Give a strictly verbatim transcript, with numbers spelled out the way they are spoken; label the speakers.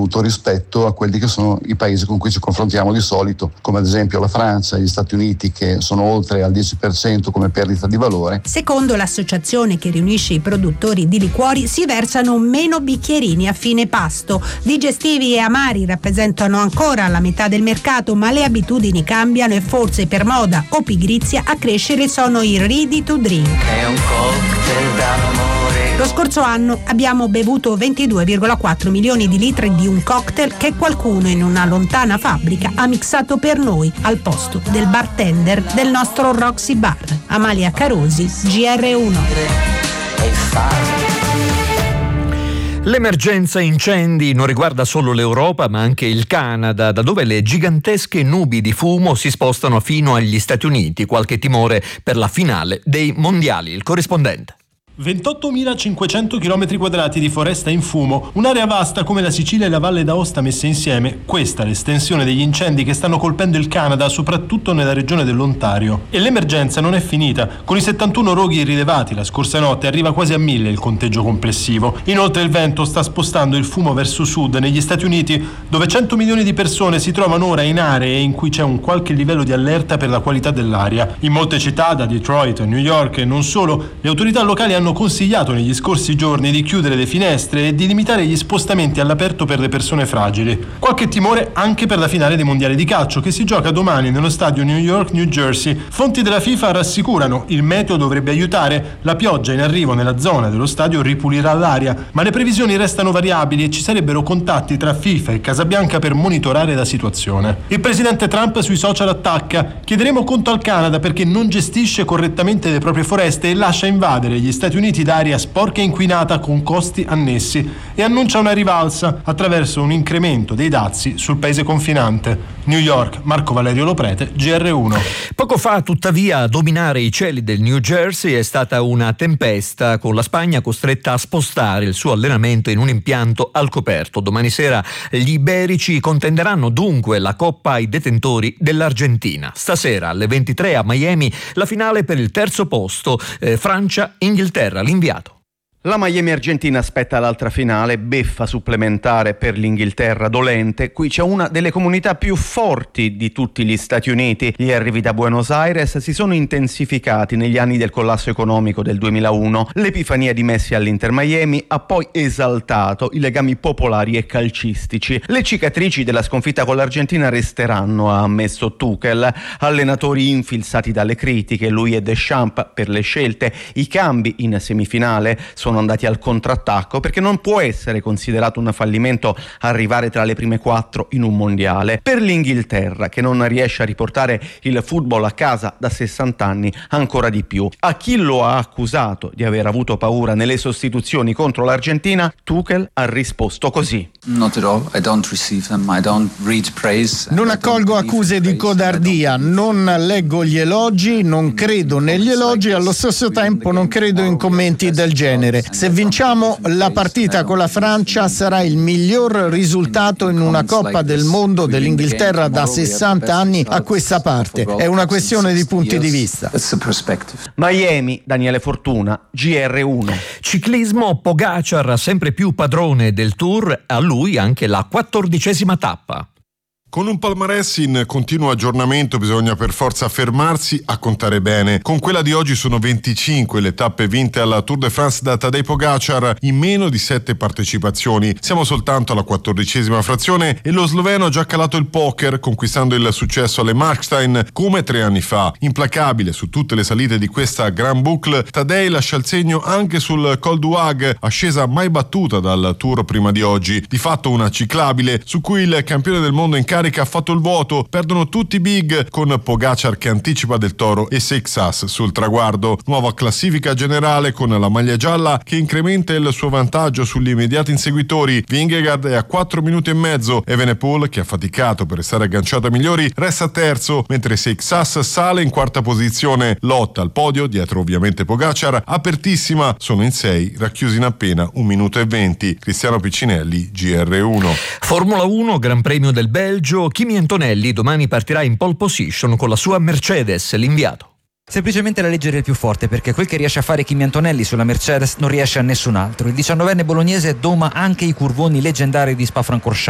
Speaker 1: assoluto rispetto a quelli che sono i paesi con cui ci confrontiamo di solito, come ad esempio la Francia e gli Stati Uniti, che sono oltre al dieci per cento come perdita di valore.
Speaker 2: Secondo l'associazione che riunisce i produttori di liquori, si versano meno bicchierini a fine pasto. Digestivi e amari rappresentano ancora la metà del mercato, ma le abitudini cambiano e forse per moda o pigrizia a crescere sono i ready to drink.
Speaker 3: È un cocktail d'amore.
Speaker 2: Lo scorso anno abbiamo bevuto ventidue virgola quattro milioni di litri di un cocktail che qualcuno in una lontana fabbrica ha mixato per noi al posto del bartender del nostro Roxy Bar. Amalia Carosi, G R uno.
Speaker 4: L'emergenza incendi non riguarda solo l'Europa ma anche il Canada, da dove le gigantesche nubi di fumo si spostano fino agli Stati Uniti. Qualche timore per la finale dei mondiali. Il corrispondente.
Speaker 5: ventottomilacinquecento chilometri quadrati di foresta in fumo, un'area vasta come la Sicilia e la Valle d'Aosta messe insieme. Questa è l'estensione degli incendi che stanno colpendo il Canada, soprattutto nella regione dell'Ontario. E l'emergenza non è finita. Con i settantuno roghi rilevati la scorsa notte arriva quasi a mille il conteggio complessivo. Inoltre il vento sta spostando il fumo verso sud, negli Stati Uniti, dove cento milioni di persone si trovano ora in aree in cui c'è un qualche livello di allerta per la qualità dell'aria. In molte città, da Detroit a New York e non solo, le autorità locali hanno consigliato negli scorsi giorni di chiudere le finestre e di limitare gli spostamenti all'aperto per le persone fragili. Qualche timore anche per la finale dei mondiali di calcio, che si gioca domani nello stadio New York New Jersey. Fonti della FIFA rassicurano: il meteo dovrebbe aiutare, la pioggia in arrivo nella zona dello stadio ripulirà l'aria, ma le previsioni restano variabili e ci sarebbero contatti tra FIFA e Casabianca per monitorare la situazione. Il presidente Trump sui social attacca: chiederemo conto al Canada perché non gestisce correttamente le proprie foreste e lascia invadere gli Stati Uniti d'aria sporca e inquinata con costi annessi, e annuncia una rivalsa attraverso un incremento dei dazi sul paese confinante. New York, Marco Valerio Loprete, G R uno.
Speaker 4: Poco fa, tuttavia, a dominare i cieli del New Jersey è stata una tempesta, con la Spagna costretta a spostare il suo allenamento in un impianto al coperto. Domani sera gli iberici contenderanno dunque la Coppa ai detentori dell'Argentina. Stasera alle ventitré a Miami la finale per il terzo posto, eh, Francia-Inghilterra. L'inviato.
Speaker 6: La Miami Argentina aspetta l'altra finale, beffa supplementare per l'Inghilterra dolente. Qui c'è una delle comunità più forti di tutti gli Stati Uniti. Gli arrivi da Buenos Aires si sono intensificati negli anni del collasso economico del duemilauno. L'epifania di Messi all'Inter Miami ha poi esaltato i legami popolari e calcistici. Le cicatrici della sconfitta con l'Argentina resteranno, ha ammesso Tuchel. Allenatori infilzati dalle critiche, lui e Deschamps per le scelte. I cambi in semifinale sono sono andati al contrattacco, perché non può essere considerato un fallimento arrivare tra le prime quattro in un mondiale. Per l'Inghilterra, che non riesce a riportare il football a casa da sessanta anni, ancora di più. A chi lo ha accusato di aver avuto paura nelle sostituzioni contro l'Argentina, Tuchel ha risposto così:
Speaker 7: Not at all. I don't receive them. I don't read praise.
Speaker 8: Non accolgo accuse di codardia, non leggo gli elogi, non credo negli elogi, allo stesso tempo non credo in commenti del genere. Se vinciamo la partita con la Francia sarà il miglior risultato in una Coppa del Mondo dell'Inghilterra da sessanta anni a questa parte. È una questione di punti di vista.
Speaker 6: Miami, Daniele Fortuna, G R uno.
Speaker 4: Ciclismo, Pogacar sempre più padrone del Tour, a lui anche la quattordicesima tappa.
Speaker 9: Con un palmarès in continuo aggiornamento bisogna per forza fermarsi a contare bene. Con quella di oggi sono venticinque le tappe vinte alla Tour de France da Tadej Pogacar in meno di sette partecipazioni. Siamo soltanto alla quattordicesima frazione e lo sloveno ha già calato il poker, conquistando il successo alle Markstein come tre anni fa. Implacabile su tutte le salite di questa Grand Boucle, Tadej lascia il segno anche sul Col du Hague, ascesa mai battuta dal Tour prima di oggi. Di fatto una ciclabile su cui il campione del mondo in carica ha fatto il vuoto. Perdono tutti i big, con Pogacar che anticipa Del Toro e Seixas sul traguardo. Nuova classifica generale con la maglia gialla che incrementa il suo vantaggio sugli immediati inseguitori. Vingegaard è a quattro minuti e mezzo. Evenepoel, che ha faticato per restare agganciato a migliori, resta terzo, mentre Seixas sale in quarta posizione. Lotta al podio, dietro ovviamente Pogacar, apertissima. Sono in sei, racchiusi in appena un minuto e venti. Cristiano Piccinelli, G R uno.
Speaker 4: Formula uno, Gran Premio del Belgio. Kimi Antonelli domani partirà in pole position con la sua Mercedes, l'inviato.
Speaker 10: Semplicemente la leggere il più forte, perché quel che riesce a fare Kimi Antonelli sulla Mercedes non riesce a nessun altro. Il diciannovenne bolognese doma anche i curvoni leggendari di Spa-Francorchamps.